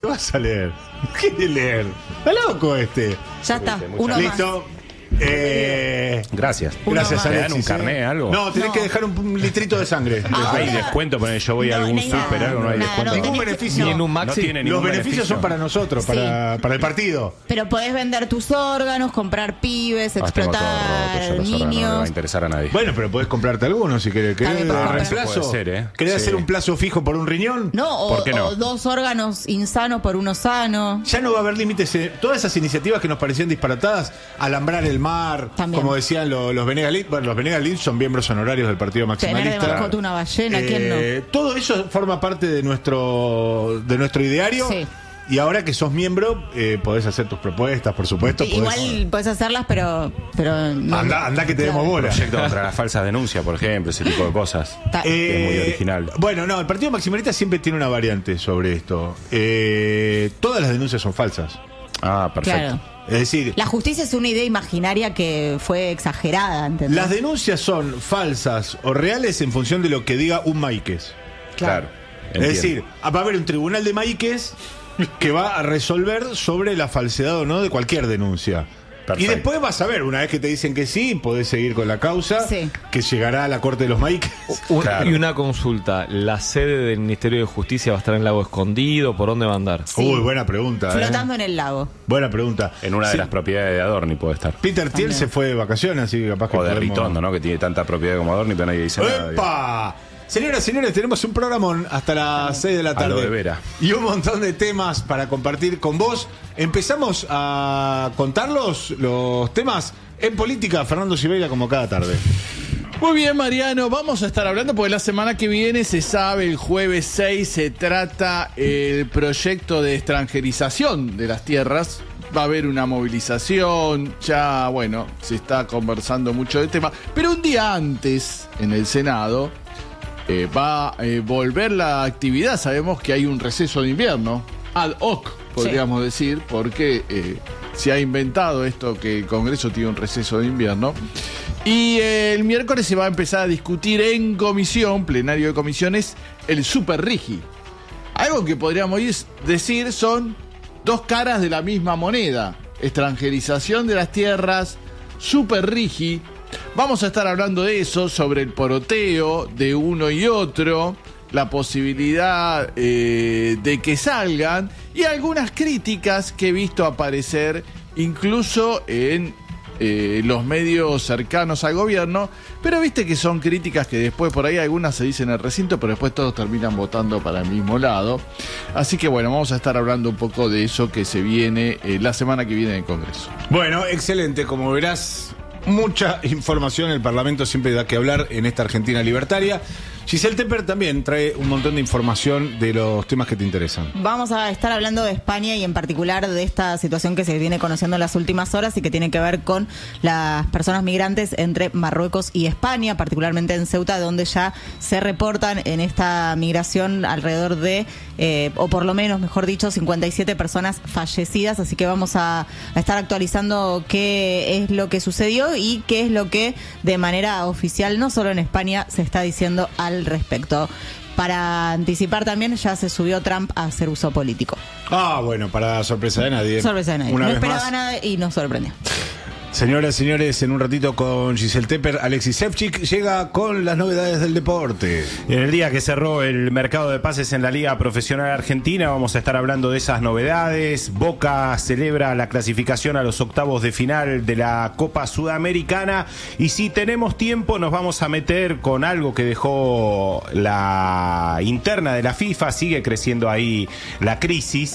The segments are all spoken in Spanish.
¿Qué vas a leer? ¿Qué quiere leer? Está loco este. Ya está, uno Listo. Gracias. Gracias, ¿Te dan Alexis. un carné, algo? No, tenés que dejar un litrito de sangre. ¿Hay descuento? Poner yo voy a algún no hay nada, súper, algo, no hay nada, descuento. no Ningún tenés- beneficio. Ni en un No Maxi. tiene Los ningún beneficios beneficio. son para nosotros, para el partido. Pero podés vender tus órganos, comprar pibes, Tengo todo roto, explotar yo los órganos, no le va a niños. interesar a nadie. Bueno, pero podés comprarte algunos si querés. También podés comprar. Eso puede ser, ¿eh? ¿Querés Sí. hacer un plazo fijo por un riñón? No, ¿Por qué no? o dos órganos insanos por uno sano. Ya no va a haber límites. Todas esas iniciativas que nos parecían disparatadas, alambrar el mar, También. como decían los Venegas Lynch. Bueno, los Venegas Lynch son miembros honorarios del Partido Maximalista. Tener de mascota una ballena, ¿quién no? Todo eso forma parte de nuestro ideario. Sí. Y ahora que sos miembro, podés hacer tus propuestas, por supuesto. Igual podés hacerlas, pero no. Anda que te demos bola. Proyecto contra las falsas denuncias, por ejemplo, ese tipo de cosas. Ta- Es muy original. Bueno, no, el Partido Maximalista siempre tiene una variante sobre esto. Todas las denuncias son falsas. Ah, perfecto. Claro. Es decir, La justicia es una idea imaginaria que fue exagerada, ¿entendés? las denuncias son falsas o reales en función de lo que diga un maiques. Claro. Es decir, va a haber un tribunal de maiques que va a resolver sobre la falsedad o no de cualquier denuncia. Perfecto. Y después vas a ver, una vez que te dicen que sí, podés seguir con la causa, Sí. que llegará a la corte de los maiques. Claro. Y una consulta, ¿la sede del Ministerio de Justicia va a estar en Lago Escondido? ¿Por dónde va a andar? Sí. Uy, buena pregunta. Flotando en el lago. Buena pregunta. En una de Sí, las propiedades de Adorni puede estar. Peter Thiel También. se fue de vacaciones, así que capaz que O de podemos- Ritondo, ¿no? Que tiene tanta propiedad como Adorni, pero nadie dice nada. ¡Epa! Señoras y señores, tenemos un programón hasta las 6 de la tarde. A lo de Vera. Y un montón de temas para compartir con vos. Empezamos a contarlos, los temas en política. Fernando Silveira, como cada tarde. Muy bien, Mariano, vamos a estar hablando porque la semana que viene se sabe, el jueves 6 se trata el proyecto de extranjerización de las tierras. Va a haber una movilización, ya, bueno, se está conversando mucho del tema. Pero un día antes, en el Senado, va a volver la actividad. Sabemos que hay un receso de invierno, ad hoc, podríamos decir, porque se ha inventado esto que el Congreso tiene un receso de invierno. Y el miércoles se va a empezar a discutir en comisión, plenario de comisiones, el Super Rigi. Algo que podríamos decir son dos caras de la misma moneda. Extranjerización de las tierras, Super Rigi. Vamos a estar hablando de eso, sobre el poroteo de uno y otro, la posibilidad de que salgan y algunas críticas que he visto aparecer incluso en los medios cercanos al gobierno, pero viste que son críticas que después por ahí algunas se dicen en el recinto, pero después todos terminan votando para el mismo lado. Así que bueno, vamos a estar hablando un poco de eso que se viene la semana que viene en el Congreso. Bueno, excelente. Como verás, mucha información. El Parlamento siempre da que hablar en esta Argentina libertaria. Giselle Tepper también trae un montón de información de los temas que te interesan. Vamos a estar hablando de España y en particular de esta situación que se viene conociendo en las últimas horas y que tiene que ver con las personas migrantes entre Marruecos y España, particularmente en Ceuta, donde ya se reportan en esta migración alrededor de, o por lo menos, mejor dicho, 57 personas fallecidas. Así que vamos a estar actualizando qué es lo que sucedió y qué es lo que de manera oficial, no solo en España, se está diciendo al respecto. Para anticipar también, ya se subió Trump a hacer uso político. Ah, bueno, para sorpresa de nadie. Sorpresa de nadie. Una No vez esperaba más. nada y nos sorprendió. Señoras y señores, en un ratito con Giselle Tepper, Alexis Sevchik llega con las novedades del deporte. En el día que cerró el mercado de pases en la Liga Profesional Argentina, vamos a estar hablando de esas novedades. Boca celebra la clasificación a los octavos de final de la Copa Sudamericana. Y si tenemos tiempo, nos vamos a meter con algo que dejó la interna de la FIFA. Sigue creciendo ahí la crisis.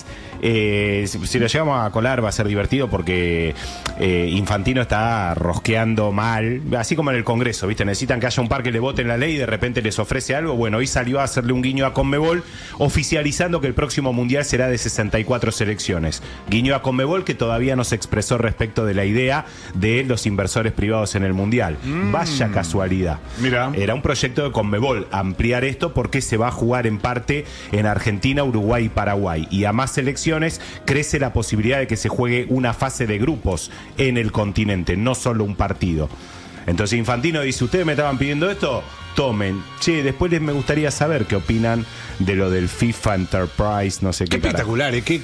Si lo llegamos a colar va a ser divertido porque Infantino está rosqueando mal, así como en el Congreso, ¿viste? Necesitan que haya un par que le voten la ley y de repente les ofrece algo. Bueno, hoy salió a hacerle un guiño a Conmebol, oficializando que el próximo Mundial será de 64 selecciones. Guiño a Conmebol, que todavía no se expresó respecto de la idea de los inversores privados en el Mundial. Vaya casualidad. Mira. Era un proyecto de Conmebol ampliar esto porque se va a jugar en parte en Argentina, Uruguay y Paraguay. Y a más selecciones crece la posibilidad de que se juegue una fase de grupos en el continente, no solo un partido. Entonces Infantino dice, ¿ustedes me estaban pidiendo esto? tomen. Che, después me gustaría saber qué opinan de lo del FIFA Enterprise, no sé Qué qué. espectacular, ¿eh? Qué